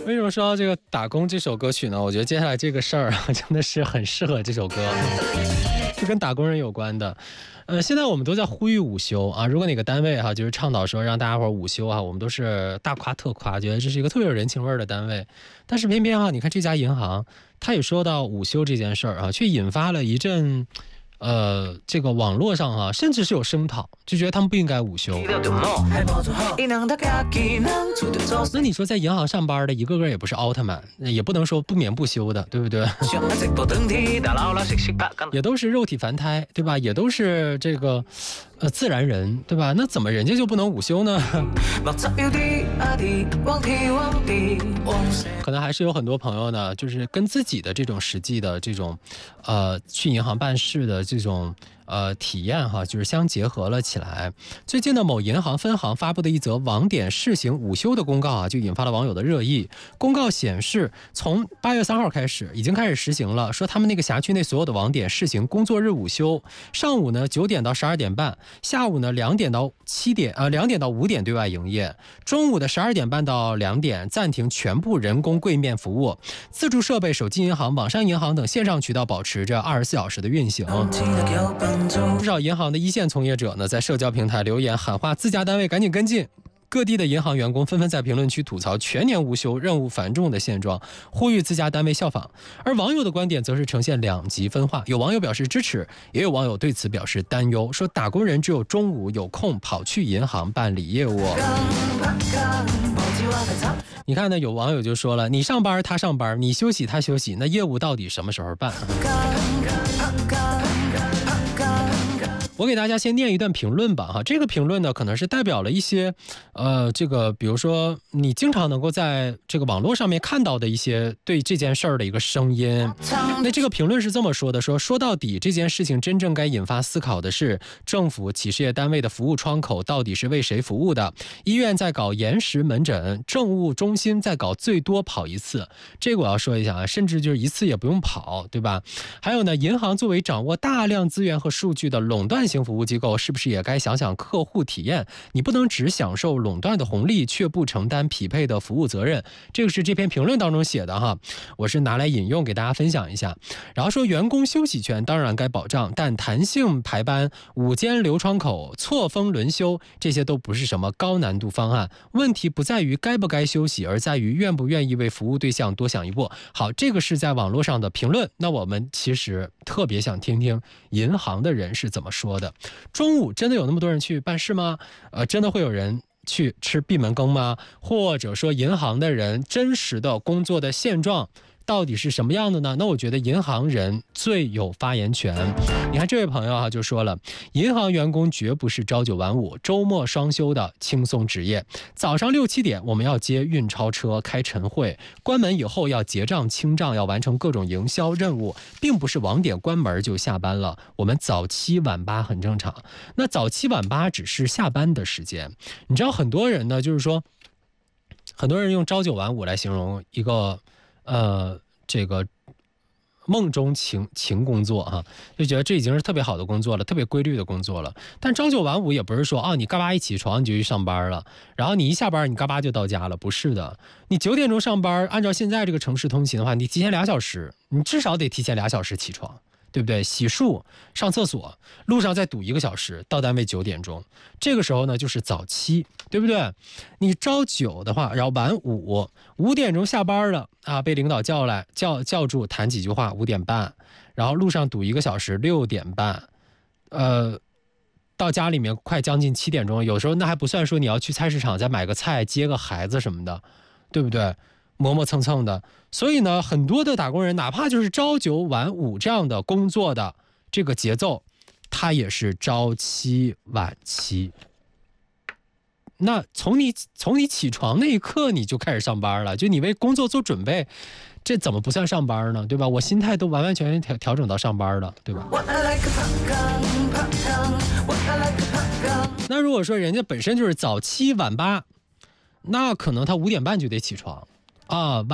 为什么说到这个打工这首歌曲呢？我觉得接下来这个事儿啊，真的是很适合这首歌，就跟打工人有关的。现在我们都在呼吁午休啊，如果哪个单位哈，就是倡导说让大家伙午休啊，我们都是大夸特夸，觉得这是一个特别有人情味的单位。但是偏偏哈，你看这家银行，他也说到午休这件事儿啊，却引发了一阵。这个网络上啊，甚至是有声讨，就觉得他们不应该午休。那你说在银行上班的一个个也不是奥特曼，也不能说不眠不休的，对不对？也都是肉体凡胎，对吧？也都是这个自然人，对吧？那怎么人家就不能午休呢？可能还是有很多朋友呢，就是跟自己的这种实际的这种去银行办事的这种体验哈，就是相结合了起来。最近呢，某银行分行发布的一则网点试行午休的公告啊，就引发了网友的热议。公告显示，从8月3号开始，已经开始实行了，说他们那个辖区内所有的网点试行工作日午休，上午呢9点到12点半，下午呢2点到2点到5点对外营业，中午的12点半到2点暂停全部人工柜面服务，自助设备、手机银行、网上银行等线上渠道保持着24小时的运行。不少银行的一线从业者呢，在社交平台留言喊话自家单位赶紧跟进。各地的银行员工纷纷在评论区吐槽全年无休、任务繁重的现状，呼吁自家单位效仿。而网友的观点则是呈现两极分化，有网友表示支持，也有网友对此表示担忧，说打工人只有中午有空跑去银行办理业务。你看呢，有网友就说了，你上班他上班，你休息他休息，那业务到底什么时候办？我给大家先念一段评论吧哈，这个评论呢可能是代表了一些这个比如说你经常能够在这个网络上面看到的一些对这件事儿的一个声音。那这个评论是这么说的，说到底这件事情真正该引发思考的是，政府企事业单位的服务窗口到底是为谁服务的？医院在搞延时门诊，政务中心在搞最多跑一次，这个我要说一下啊，甚至就是一次也不用跑，对吧？还有呢，银行作为掌握大量资源和数据的垄断型服务机构，是不是也该想想客户体验？你不能只享受垄断的红利，却不承担匹配的服务责任。这个是这篇评论当中写的哈，我是拿来引用给大家分享一下。然后说员工休息权当然该保障，但弹性排班、午间留窗口、错峰轮休，这些都不是什么高难度方案。问题不在于该不该休息，而在于愿不愿意为服务对象多想一步。好，这个是在网络上的评论，那我们其实特别想听听银行的人是怎么说的。中午真的有那么多人去办事吗？真的会有人去吃闭门羹吗？或者说银行的人真实的工作的现状到底是什么样的呢？那我觉得银行人最有发言权。你看这位朋友啊就说了，银行员工绝不是朝9晚5、周末双休的轻松职业。早上6、7点我们要接运钞车、开晨会，关门以后要结账清账，要完成各种营销任务，并不是网点关门就下班了。我们早7晚8很正常。那早7晚8只是下班的时间。你知道很多人呢，就是说很多人用朝9晚5来形容一个这个梦中情工作哈，就觉得这已经是特别好的工作了，特别规律的工作了。但朝9晚5也不是说你嘎巴一起床你就去上班了，然后你一下班你嘎巴就到家了，不是的。你9点钟上班，按照现在这个城市通勤的话，你提前2小时，你至少得提前2小时起床，对不对？洗漱、上厕所，路上再堵1个小时，到单位9点钟，这个时候呢就是早7，对不对？你朝9的话，然后晚5点钟下班了啊，被领导叫住谈几句话，5点半，然后路上堵1个小时，6点半，到家里面快将近7点钟，有时候那还不算说你要去菜市场再买个菜、接个孩子什么的，对不对？磨磨蹭蹭的。所以呢，很多的打工人哪怕就是朝9晚5这样的工作的这个节奏，他也是朝7晚7。那从你起床那一刻你就开始上班了，就你为工作做准备，这怎么不算上班呢？对吧？我心态都完完全全调整到上班了，对吧？那如果说人家本身就是早7晚8，那可能他5点半就得起床啊。